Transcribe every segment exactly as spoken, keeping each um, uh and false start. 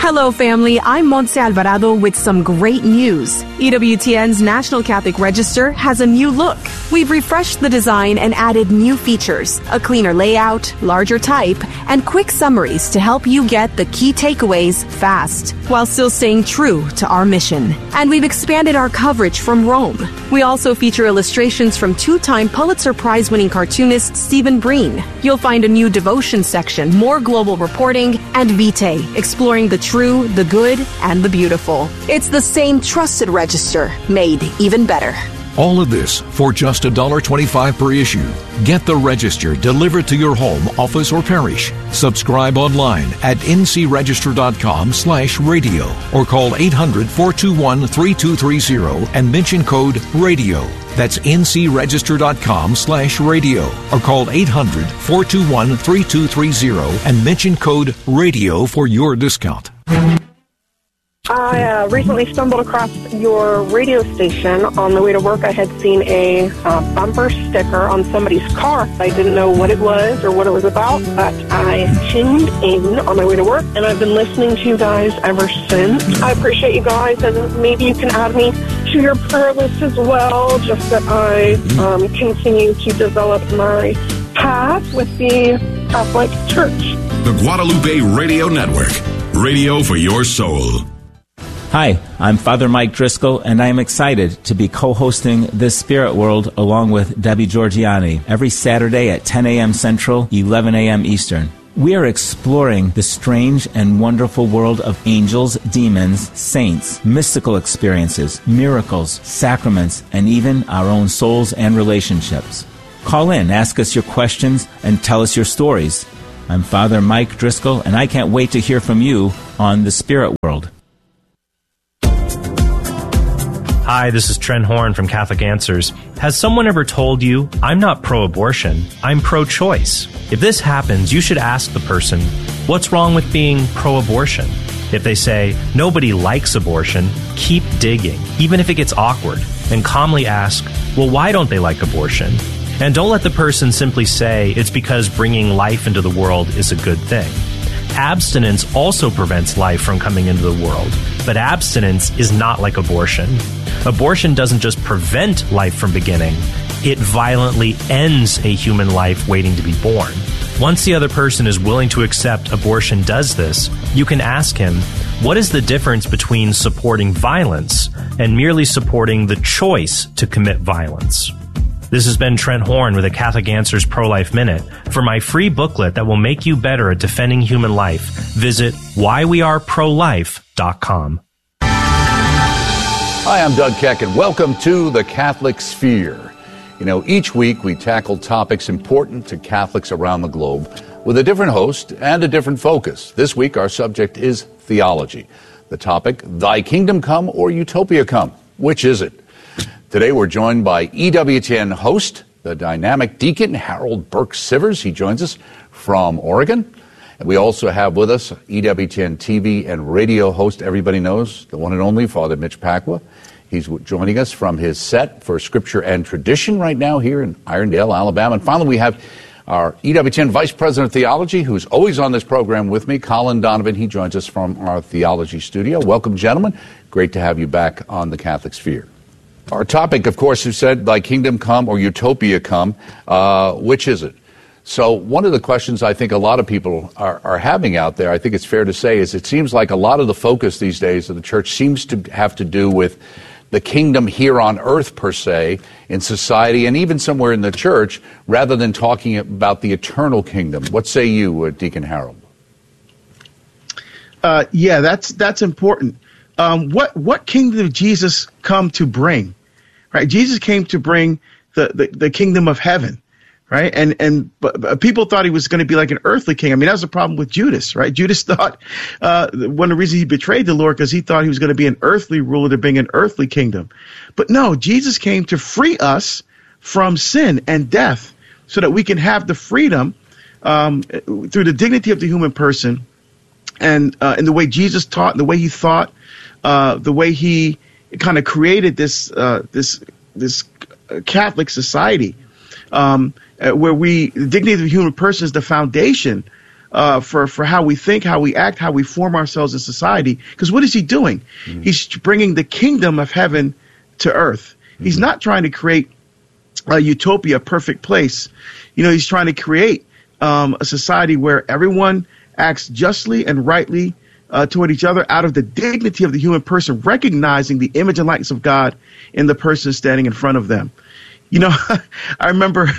Hello, family. I'm Montse Alvarado with some great news. E W T N's National Catholic Register has a new look. We've refreshed the design and added new features, a cleaner layout, larger type, and quick summaries to help you get the key takeaways fast, while still staying true to our mission. And we've expanded our coverage from Rome. We also feature illustrations from two-time Pulitzer Prize-winning cartoonist Stephen Breen. You'll find a new devotion section, more global reporting, and Vitae, exploring the true, the good, and the beautiful. It's the same trusted register, made even better. All of this for just one dollar twenty-five per issue. Get the Register delivered to your home, office, or parish. Subscribe online at ncregister.com slash radio or call eight hundred, four two one, three two three zero and mention code RADIO. That's ncregister.com slash radio or call eight hundred, four two one, three two three zero and mention code RADIO for your discount. I uh, recently stumbled across your radio station on the way to work. I had seen a uh, bumper sticker on somebody's car. I didn't know what it was or what it was about, but I tuned in on my way to work, and I've been listening to you guys ever since. I appreciate you guys, and maybe you can add me to your prayer list as well, just that I um, continue to develop my path with the Catholic Church. The Guadalupe Radio Network, radio for your soul. Hi, I'm Father Mike Driscoll, and I am excited to be co-hosting This Spirit World along with Debbie Georgiani every Saturday at ten a.m. Central, eleven a.m. Eastern. We are exploring the strange and wonderful world of angels, demons, saints, mystical experiences, miracles, sacraments, and even our own souls and relationships. Call in, ask us your questions, and tell us your stories. I'm Father Mike Driscoll, and I can't wait to hear from you on The Spirit World. Hi, this is Trent Horn from Catholic Answers. Has someone ever told you, I'm not pro-abortion, I'm pro-choice? If this happens, you should ask the person, what's wrong with being pro-abortion? If they say, nobody likes abortion, keep digging, even if it gets awkward, and calmly ask, well, why don't they like abortion? And don't let the person simply say it's because bringing life into the world is a good thing. Abstinence also prevents life from coming into the world, but abstinence is not like abortion. Abortion doesn't just prevent life from beginning, it violently ends a human life waiting to be born. Once the other person is willing to accept abortion does this, you can ask him, what is the difference between supporting violence and merely supporting the choice to commit violence? This has been Trent Horn with a Catholic Answers Pro-Life Minute. For my free booklet that will make you better at defending human life, visit why we are pro life dot com. Hi, I'm Doug Keck, and welcome to the Catholic Sphere. You know, each week we tackle topics important to Catholics around the globe with a different host and a different focus. This week our subject is theology. The topic, Thy Kingdom Come or Utopia Come? Which is it? Today we're joined by E W T N host, the dynamic deacon, Harold Burke Sivers. He joins us from Oregon. And we also have with us E W T N T V and radio host, everybody knows, the one and only Father Mitch Pacwa. He's joining us from his set for Scripture and Tradition right now here in Irondale, Alabama. And finally, we have our E W T N Vice President of Theology, who's always on this program with me, Colin Donovan. He joins us from our theology studio. Welcome, gentlemen. Great to have you back on the Catholic Sphere. Our topic, of course, you said, Thy Kingdom Come or Utopia Come. Uh, which is it? So one of the questions I think a lot of people are, are having out there, I think it's fair to say, is it seems like a lot of the focus these days of the church seems to have to do with the kingdom here on earth, per se, in society and even somewhere in the church, rather than talking about the eternal kingdom. What say you, uh, Deacon Harold? Uh, yeah, that's that's important. Um, what what kingdom did Jesus come to bring? Right, Jesus came to bring the, the, the kingdom of heaven, right? And and but, but people thought he was going to be like an earthly king. I mean, that was the problem with Judas, right? Judas thought uh, one of the reasons he betrayed the Lord because he thought he was going to be an earthly ruler to bring an earthly kingdom. But no, Jesus came to free us from sin and death, so that we can have the freedom um, through the dignity of the human person, and uh, in the way Jesus taught, and the way he thought, uh, the way he kind of created this uh, this this Catholic society, um, where we the dignity of the human person is the foundation uh, for, for how we think, how we act, how we form ourselves in society. Because what is he doing? Mm-hmm. He's bringing the kingdom of heaven to earth. Mm-hmm. He's not trying to create a utopia, a perfect place. You know, he's trying to create um, a society where everyone acts justly and rightly uh, toward each other out of the dignity of the human person, recognizing the image and likeness of God in the person standing in front of them. You know, I remember,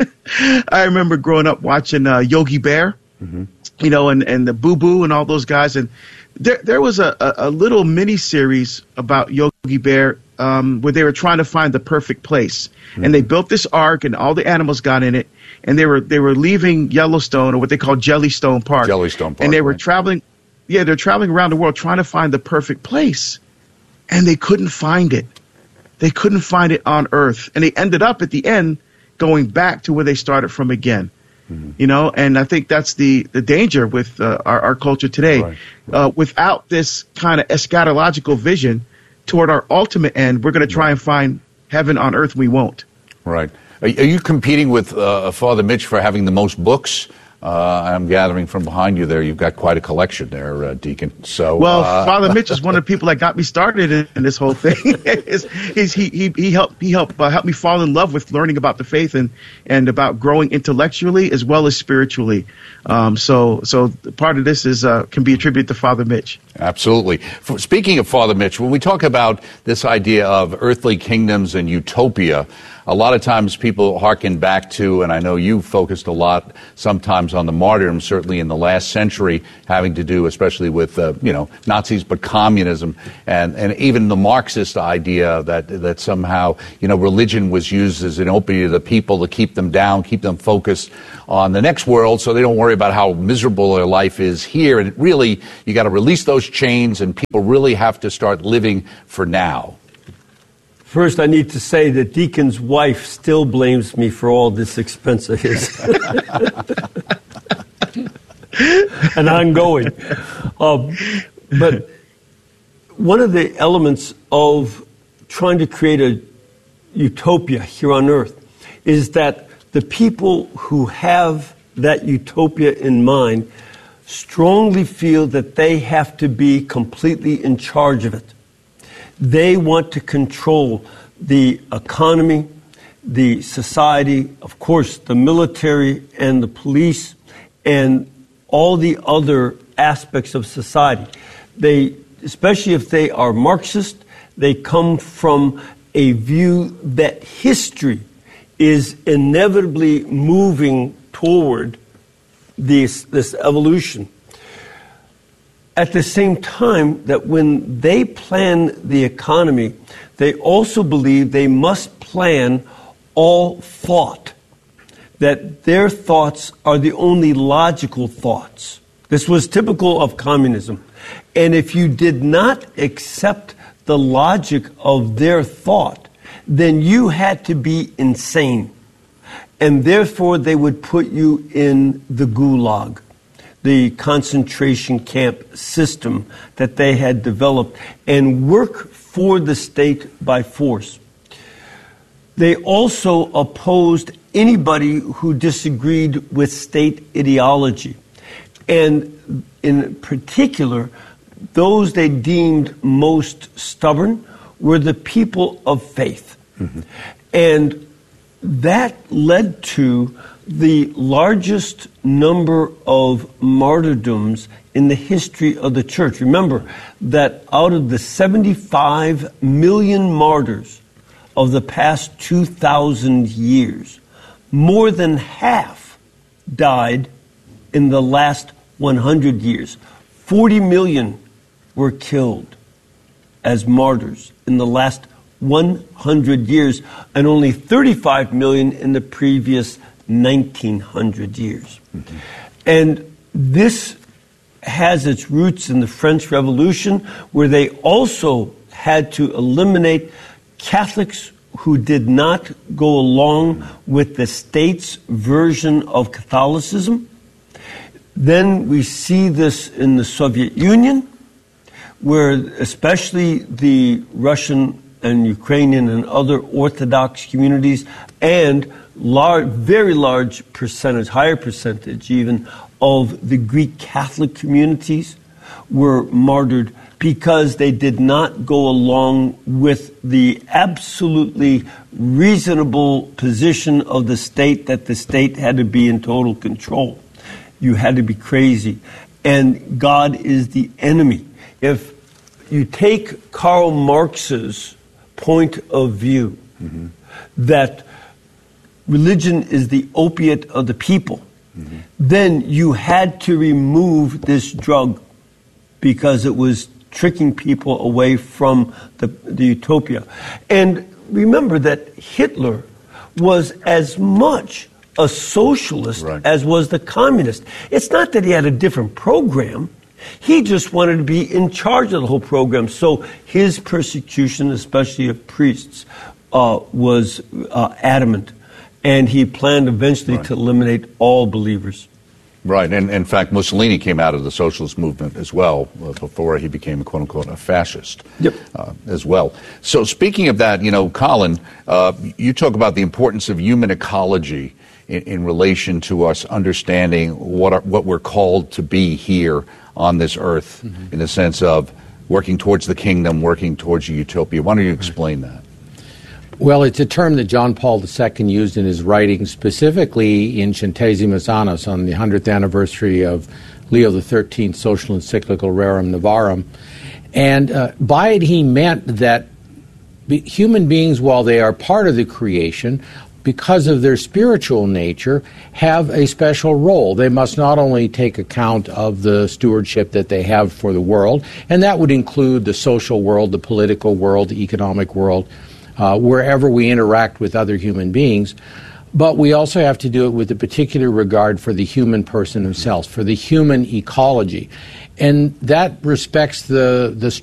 I remember growing up watching uh, Yogi Bear, mm-hmm. you know, and, and the Boo Boo and all those guys. And there there was a, a, a little mini series about Yogi Bear um, where they were trying to find the perfect place. Mm-hmm. And they built this ark and all the animals got in it. And they were they were leaving Yellowstone, or what they call Jellystone Park. Jellystone Park. And they were right. traveling. Yeah, they're traveling around the world trying to find the perfect place. And they couldn't find it. They couldn't find it on Earth. And they ended up at the end going back to where they started from again. Mm-hmm. You know, and I think that's the, the danger with uh, our, our culture today. Right. Right. Uh, without this kind of eschatological vision toward our ultimate end, we're going to try right. and find heaven on earth. We won't. Right. Are, are you competing with uh, Father Mitch for having the most books? Uh, I'm gathering from behind you there. You've got quite a collection there, uh, Deacon. So, well, uh, Father Mitch is one of the people that got me started in, in this whole thing. is, is he, he he helped he helped uh, helped me fall in love with learning about the faith and and about growing intellectually as well as spiritually. Um, so so part of this is uh, can be attributed to Father Mitch. Absolutely. For, speaking of Father Mitch, when we talk about this idea of earthly kingdoms and utopia, a lot of times people hearken back to, and I know you focused a lot sometimes on the martyrdom, certainly in the last century, having to do especially with, uh, you know, Nazis, but communism, and, and even the Marxist idea that that somehow, you know, religion was used as an opiate to the people to keep them down, keep them focused on the next world so they don't worry about how miserable their life is here. And really, you got to release those chains, and people really have to start living for now. First, I need to say that Deacon's wife still blames me for all this expense of his. And ongoing. Um, but one of the elements of trying to create a utopia here on earth is that the people who have that utopia in mind strongly feel that they have to be completely in charge of it. They want to control the economy, the society, of course, the military and the police, and all the other aspects of society. They, especially if they are Marxist, they come from a view that history is inevitably moving toward this, this evolution. At the same time that when they plan the economy, they also believe they must plan all thought, that their thoughts are the only logical thoughts. This was typical of communism. And if you did not accept the logic of their thought, then you had to be insane. And therefore they would put you in the gulag, the concentration camp system that they had developed, and work for the state by force. They also opposed anybody who disagreed with state ideology. And in particular, those they deemed most stubborn were the people of faith. Mm-hmm. And that led to the largest number of martyrdoms in the history of the church. Remember that out of the seventy-five million martyrs of the past two thousand years, more than half died in the last one hundred years. forty million were killed as martyrs in the last one hundred years, and only thirty-five million in the previous nineteen hundred years. Mm-hmm. And this has its roots in the French Revolution, where they also had to eliminate Catholics who did not go along with the state's version of Catholicism. Then we see this in the Soviet Union, where especially the Russian and Ukrainian and other Orthodox communities, and large, very large percentage, higher percentage even, of the Greek Catholic communities were martyred because they did not go along with the absolutely reasonable position of the state that the state had to be in total control. You had to be crazy. And God is the enemy. If you take Karl Marx's point of view, mm-hmm. that religion is the opiate of the people, mm-hmm. then you had to remove this drug because it was tricking people away from the, the utopia. And remember that Hitler was as much a socialist right. as was the communist. It's not that he had a different program. He just wanted to be in charge of the whole program. So his persecution, especially of priests, uh, was uh, adamant. And he planned eventually right. to eliminate all believers. Right. And in fact, Mussolini came out of the socialist movement as well uh, before he became, quote unquote, a fascist yep. uh, as well. So speaking of that, you know, Colin, uh, you talk about the importance of human ecology in, in relation to us understanding what are, what we're called to be here on this earth, mm-hmm. in the sense of working towards the kingdom, working towards a utopia. Why don't you explain that? Well, it's a term that John Paul the Second used in his writings, specifically in Centesimus Annus, on the hundredth anniversary of Leo the Thirteenth's social encyclical Rerum Novarum. And uh, by it he meant that be- human beings, while they are part of the creation, because of their spiritual nature, have a special role. They must not only take account of the stewardship that they have for the world, and that would include the social world, the political world, the economic world, Uh, wherever we interact with other human beings, but we also have to do it with a particular regard for the human person himself, for the human ecology. And that respects the, the